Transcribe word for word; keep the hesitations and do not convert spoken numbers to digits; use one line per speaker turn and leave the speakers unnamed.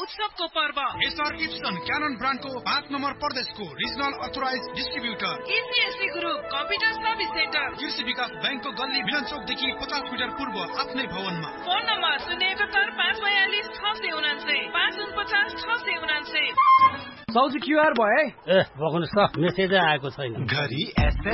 उत्सवको पर्व।
SR Ibsen canine ब्रान्डको पाँच नम्बर प्रदेशको regional authorise distributor.
केसीएससी group computer service centre,
कृषि विकास बैंकको गल्ली मिलन चौकदेखि पचास मिटर पूर्व आफ्नै भवनमा।
फोन नम्बर शून्य एकहत्तर पाँच बयालिस छ सय उनान्सय पाँच उनपचास छ सय उनान्सय।
साउजी क्युआर भयो है?
ए बग्नुहोस् त, मेसेजै आएको छैन।
घरि